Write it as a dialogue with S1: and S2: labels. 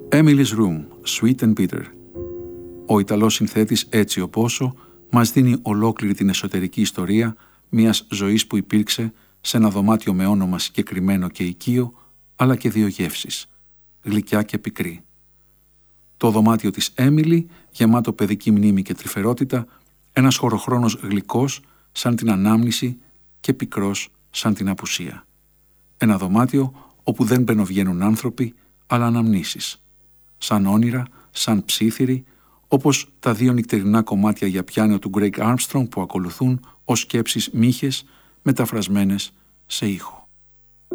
S1: Emily's Room, Sweet and Bitter. Ο Ιταλός συνθέτης Έτσι Οπόσο μας δίνει ολόκληρη την εσωτερική ιστορία μιας ζωής που υπήρξε σε ένα δωμάτιο με όνομα συγκεκριμένο και οικείο, αλλά και δύο γεύσεις, γλυκιά και πικρή. Το δωμάτιο της Έμιλι, γεμάτο παιδική μνήμη και τρυφερότητα, ένας χωροχρόνος γλυκός σαν την ανάμνηση και πικρός σαν την απουσία. Ένα δωμάτιο όπου δεν μπαινοβγαίνουν άνθρωποι, αλλά αναμνήσεις. Σαν όνειρα, σαν ψήθυροι, όπως τα δύο νυχτερινά κομμάτια για πιάνο του Greg Armstrong που ακολουθούν ως σκέψεις μύχες μεταφρασμένες σε ήχο.